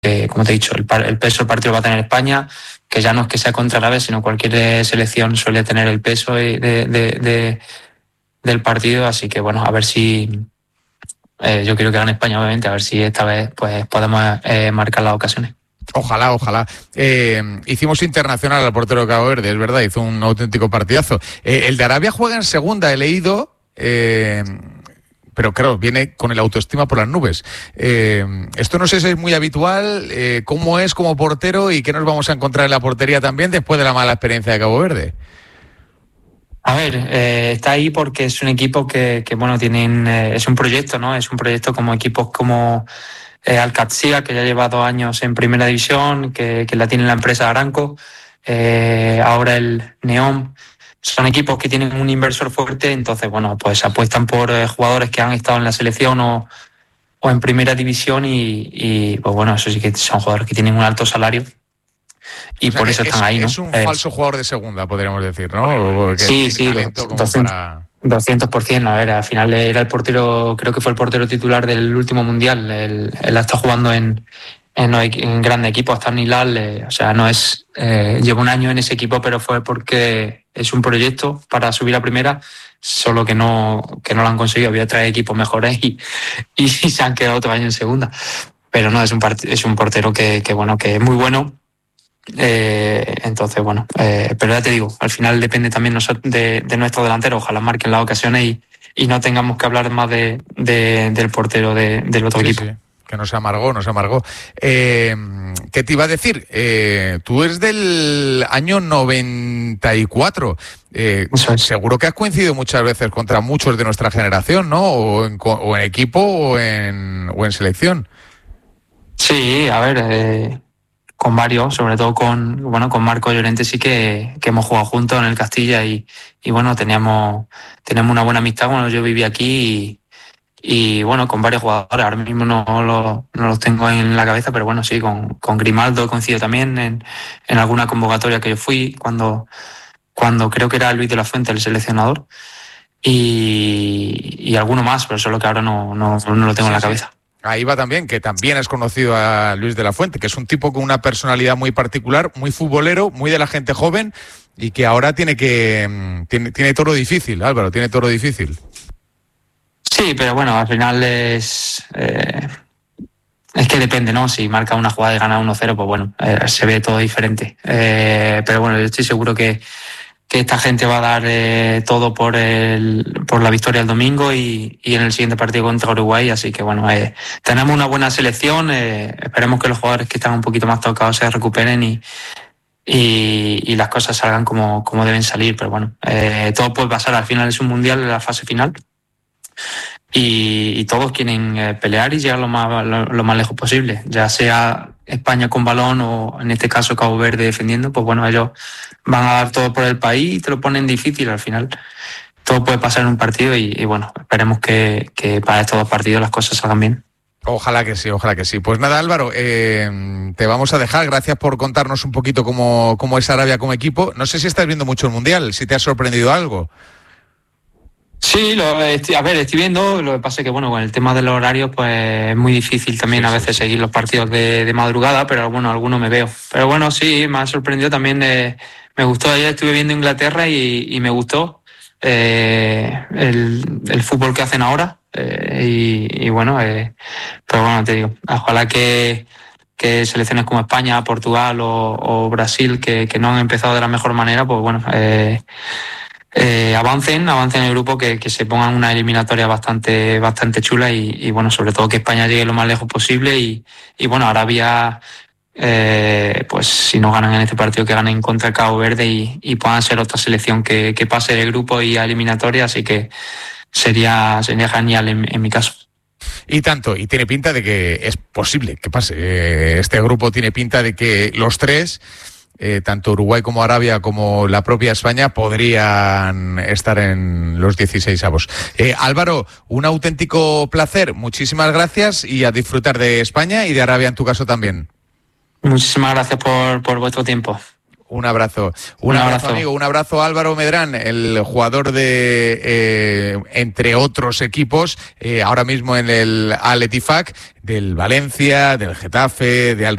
como te he dicho, el peso del partido va a tener España, que ya no es que sea contra Arabia, sino cualquier selección suele tener el peso del partido, así que bueno, a ver si yo quiero que gane España, obviamente, a ver si esta vez pues podemos marcar las ocasiones. Ojalá. Hicimos internacional al portero de Cabo Verde, es verdad, hizo un auténtico partidazo. El de Arabia juega en segunda, he leído, pero claro, viene con el autoestima por las nubes. Esto no sé si es muy habitual, cómo es como portero y qué nos vamos a encontrar en la portería también después de la mala experiencia de Cabo Verde. A ver, está ahí porque es un equipo que bueno, tienen, es un proyecto, ¿no? Es un proyecto como equipos como Al-Qadsiya, que ya lleva 2 años en primera división, que la tiene la empresa Aramco, ahora el Neom. Son equipos que tienen un inversor fuerte, entonces bueno, pues apuestan por jugadores que han estado en la selección o en primera división y pues bueno, eso sí que son jugadores que tienen un alto salario. Y o sea, por eso están ahí, ¿no? Es un falso jugador de segunda, podríamos decir, ¿no? Sí, 200%. A ver, al final era el portero, creo que fue el portero titular del último mundial. Él ha estado jugando en grandes equipos, hasta en Hilal. O sea, no es. Lleva 1 año en ese equipo, pero fue porque es un proyecto para subir a primera, solo que no lo han conseguido. Había 3 equipos mejores y se han quedado otro año en segunda. Pero no, es un portero que bueno, que es muy bueno. Entonces bueno, pero ya te digo, al final depende también de nuestro delantero. Ojalá marquen las ocasiones y no tengamos que hablar más del portero del otro equipo. Sí. Que nos amargó. ¿Qué te iba a decir? Tú eres del año 94. Seguro que has coincidido muchas veces contra muchos de nuestra generación, ¿no? O en equipo o en selección. Sí, a ver, con varios, sobre todo con Marco Llorente sí que hemos jugado juntos en el Castilla y bueno, teníamos una buena amistad cuando yo vivía aquí y bueno, con varios jugadores. Ahora mismo no los tengo en la cabeza, pero bueno, sí, con Grimaldo coincido también en alguna convocatoria que yo fui cuando creo que era Luis de la Fuente el seleccionador y alguno más, pero solo que ahora no lo tengo en la cabeza. Ahí va también, que también has conocido a Luis de la Fuente, que es un tipo con una personalidad muy particular, muy futbolero, muy de la gente joven y que ahora tiene toro difícil, Álvaro, tiene toro difícil. Sí, pero bueno, al final es que depende, ¿no? Si marca una jugada y gana 1-0, pues bueno, se ve todo diferente. Pero bueno, yo estoy seguro que esta gente va a dar todo por la victoria el domingo y en el siguiente partido contra Uruguay, así que bueno, tenemos una buena selección, esperemos que los jugadores que están un poquito más tocados se recuperen y las cosas salgan como deben salir, pero bueno, todo puede pasar. Al final es un mundial en la fase final y todos quieren pelear y llegar lo más lejos posible, ya sea España con balón o en este caso Cabo Verde defendiendo, pues bueno, ellos van a dar todo por el país y te lo ponen difícil. Al final todo puede pasar en un partido y bueno, esperemos que para estos 2 partidos las cosas salgan bien. Ojalá que sí. Pues nada, Álvaro, te vamos a dejar. Gracias por contarnos un poquito cómo es Arabia como equipo. No sé si estás viendo mucho el Mundial, si te ha sorprendido algo. Sí, estoy viendo. Lo que pasa es que bueno, con el tema de los horarios pues es muy difícil también a veces seguir los partidos de madrugada, pero bueno, algunos me veo. Pero bueno, sí, me ha sorprendido también. Me gustó, ayer estuve viendo Inglaterra y me gustó el fútbol que hacen ahora y bueno, pero bueno, te digo, ojalá que selecciones como España, Portugal o Brasil que no han empezado de la mejor manera, pues bueno, avancen en el grupo, que se pongan una eliminatoria bastante chula y bueno, sobre todo que España llegue lo más lejos posible y bueno, Arabia pues si no ganan en este partido, que ganen contra Cabo Verde y puedan ser otra selección que pase del grupo y a eliminatoria, así que sería genial en mi caso. Y tanto, y tiene pinta de que es posible que pase. Este grupo tiene pinta de que los 3, tanto Uruguay como Arabia como la propia España, podrían estar en los 16avos. Álvaro, un auténtico placer, muchísimas gracias y a disfrutar de España y de Arabia en tu caso también. Muchísimas gracias por vuestro tiempo. Un abrazo. Un abrazo, amigo. Un abrazo a Álvaro Medrán, el jugador de, entre otros equipos, ahora mismo en el Al Ettifaq, del Valencia, del Getafe, de